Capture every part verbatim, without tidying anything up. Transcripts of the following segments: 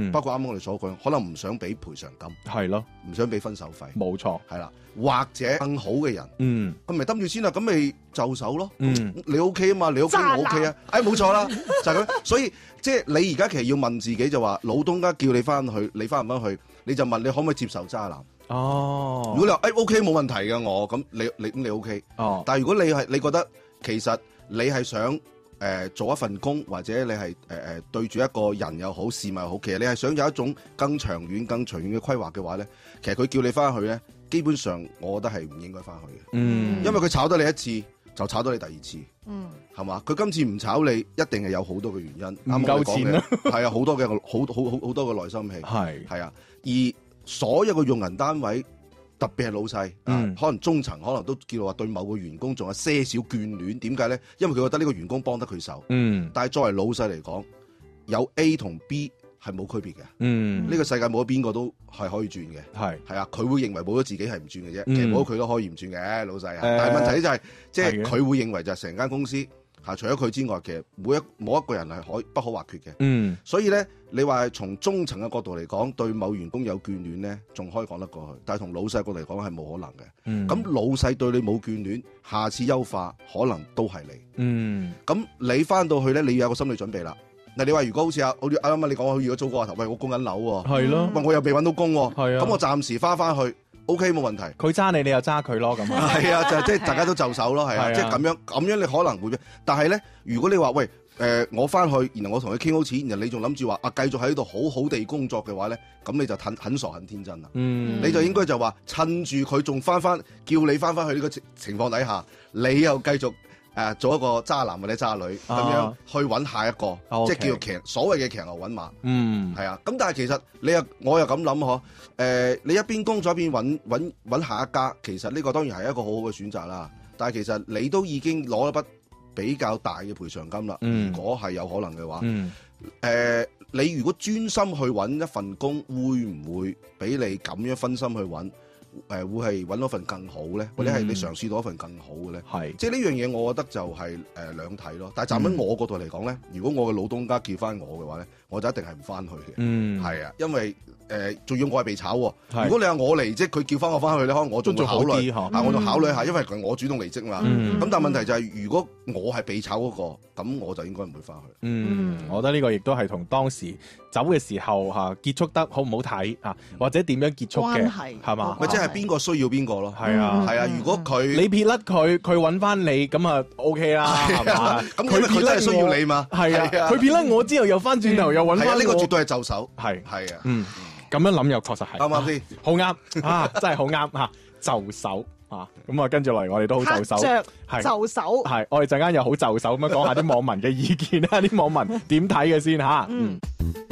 嗯，包括啱啱我哋所講，可能唔想俾賠償金， 係咯， 唔想俾分手費， 冇錯， 係啦，或者更好嘅人， 嗯， 咁咪抌住先啦，咁咪就手咯， 嗯， 你 OK 啊嘛，你 OK 我 OK 啊，哎冇錯啦，就係咁，所以即係你而家其實要問自己就話，老東家叫你翻去，你翻唔翻去，你就問你可唔可以接受渣男？ 哦， 如果你話誒 OK 冇問題嘅我，咁你你咁你 OK， 哦， 但係如果你係你覺得其實你係想誒、呃、做一份工，或者你係誒誒對住一個人又好事物又好，其實你係想有一種更長遠、更長遠嘅規劃嘅話咧，其實佢叫你翻去咧，基本上我覺得係唔應該翻去嘅， 嗯， 因為佢炒得你一次就炒到你第二次， 嗯， 係嘛？佢今次唔炒你，一定係有好多嘅原因， 唔夠錢啦， 係啊，好多嘅好好好好多嘅內心戲， 係係啊，而所有嘅用人單位，特別係老細， 嗯啊，可能中層可能都叫話對某個員工仲有些少眷戀，點解咧？因為佢覺得呢個員工幫得佢手， 嗯， 但係作為老細嚟講，有 A 同 B 係冇區別嘅， 嗯， 呢個世界冇咗邊個都係可以轉嘅， 係係啊，佢會認為冇咗自己係唔轉嘅啫， 嗯其實冇咗佢都可以唔轉嘅，老細啊， 誒但係問題就係即係係嘅佢會認為就係成間公司嚇，除咗佢之外，其實每一冇一個人係可不可或缺嘅。 嗯， 所以咧，你話從中層嘅角度嚟講，對某員工有眷戀咧，仲可以講得過去。但係同老細角度嚟講係冇可能嘅。 嗯， 咁、老細對你冇眷戀，下次優化可能都係你。 嗯， 咁你翻到去咧，你要有個心理準備啦。嗱，你話如果好似阿好似啱啱你講，如果租個頭，喂，我供緊樓喎， 係咯， 喂，我又未揾到工喎， 係啊咁我暫時翻翻去 OK 冇問題。 佢揸你，你又揸佢咯，咁啊， 係啊，就即係大家都就手咯，係啊， 係啊即係咁樣咁樣你可能會，但係咧，如果你話喂誒、呃、我翻去，然後我同佢傾好錢，然後你仲諗住話啊繼續喺度好好地工作嘅話咧，咁你就很很傻很天真啦。 嗯， 你就應該就話趁住佢仲翻翻，叫你翻翻去呢個情情況底下，你又繼續誒、呃、做一個渣男或者渣女咁、 啊、 樣去揾下一個， 啊即係 okay 叫做騎所謂嘅騎牛揾馬。 嗯， 係啊，咁但係其實你又我又咁諗嗬，誒你一邊工作一邊揾揾揾下一家，其實呢個當然係一個好好嘅選擇啦。但係其實你都已經攞一筆比較大嘅賠償金啦。 嗯如果係有可能嘅話， 嗯， 誒你如果專心去揾一份工，會唔會俾你咁樣分心去揾？誒會係揾到份更好咧，或者係你嘗試到一份更好嘅咧？ 係， 即係呢樣嘢，我覺得就係誒兩睇咯。但係站喺我角度嚟講咧，如果我嘅老東家叫翻我嘅話咧，我就一定係唔翻去嘅。 嗯， 係啊，因為誒仲要我係被炒喎。 係如果你話我離職，佢叫翻我翻去咧，可能我仲會考慮都仲好啲嗬啊，我仲考慮下，因為佢我主動離職嘛。 嗯咁但係問題就係，如果我係被炒嗰個，咁我就應該唔會翻去。 嗯，我覺得呢個亦都係同當時走嘅時候嚇結束得好唔好睇啊，或者點樣結束嘅關係係嘛？ 咪即係邊個需要邊個咯？ 係啊， 係啊，如果佢你撇甩佢，佢揾翻你咁啊 OK 啦，係嘛？ 咁因為佢真係需要你嘛。 係啊，佢撇甩我之後又翻轉頭又揾係啊， 翻我， 呢個絕對係就手。 係係啊， 嗯，咁樣諗又確實係啱唔啱先？ 好啱啊，真係好啱嚇，就手啊，咁啊跟住嚟我哋都好就手， 着係就手， 係我哋陣間又好就手咁樣講下啲網民嘅意見啦，啲網民點睇嘅先嚇。嗯，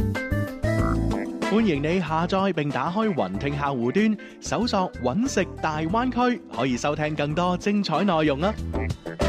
歡迎你下載並打開雲聽客戶端，搜索揾食大灣區，可以收聽更多精彩內容啊！